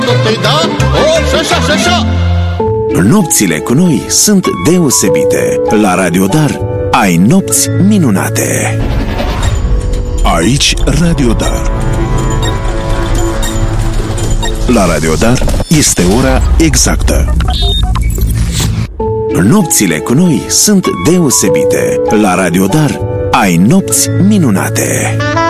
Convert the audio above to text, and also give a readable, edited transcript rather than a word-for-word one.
Da? Așa. Nopțile cu noi sunt deosebite. La Radio Dar ai nopți minunate. Aici Radio Dar. La Radio Dar este ora exactă. Nopțile cu noi sunt deosebite. La Radio Dar ai nopți minunate.